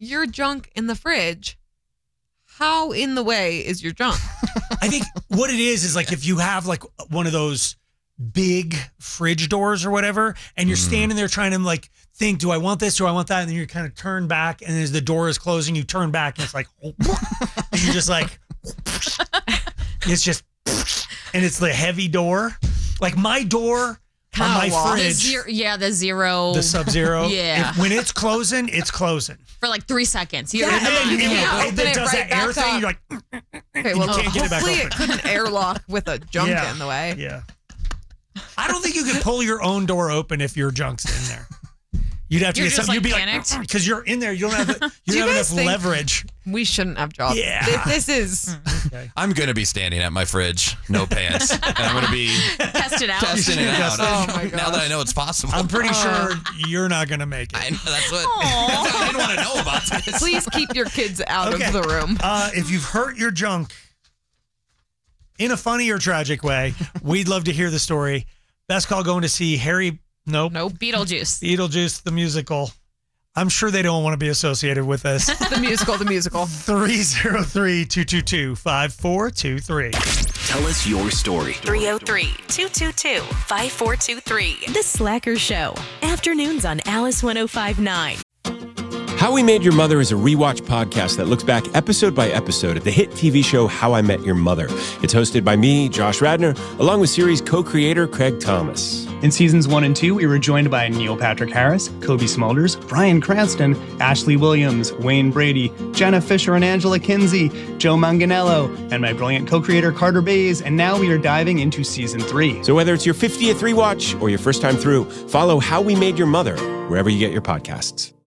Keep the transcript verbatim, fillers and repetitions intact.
your junk in the fridge, how in the way is your junk? I think what it is is like if you have like one of those big fridge doors or whatever, and you're mm. standing there trying to like think, do I want this? Do I want that? And then you kind of turn back, and as the door is closing, you turn back, and it's like, and you're just like, it's just, and it's the heavy door. Like my door on my fridge. The zero, yeah, the zero. The Sub-Zero. Yeah. If, when it's closing, it's closing. For like three seconds. Yeah, and then you yeah, open it, it does right that air back thing. up. You're like, okay, well, you can't get it back hopefully open. it couldn't airlock with a junk yeah. in the way. Yeah. I don't think you can pull your own door open if your junk's in there. You'd have to you're get just something. like You'd be panicked? like, because you're in there. You don't have, you Do don't you have enough guys think leverage. We shouldn't have jobs. Yeah. This, this is. Okay. I'm going to be standing at my fridge, no pants. And I'm going to be Test it out. testing it out. Oh my Now that I know it's possible. I'm pretty Uh, sure you're not going to make it. I know, that's what I didn't want to know about this. Please keep your kids out Okay. of the room. Uh, if you've hurt your junk in a funny or tragic way, we'd love to hear the story. Best call going to see Harry. Nope. Nope. Beetlejuice. Beetlejuice, the musical. I'm sure they don't want to be associated with this. The musical, the musical. three oh three, two two two, five four two three. Tell us your story. three oh three, two two two, five four two three. The Slacker Show. Afternoons on Alice one oh five point nine. How We Made Your Mother is a rewatch podcast that looks back episode by episode at the hit T V show How I Met Your Mother. It's hosted by me, Josh Radnor, along with series co-creator Craig Thomas. In seasons one and two, we were joined by Neil Patrick Harris, Kobe Smulders, Bryan Cranston, Ashley Williams, Wayne Brady, Jenna Fisher and Angela Kinsey, Joe Manganiello, and my brilliant co-creator Carter Bays, and now we are diving into season three. So whether it's your fiftieth rewatch or your first time through, follow How We Made Your Mother wherever you get your podcasts.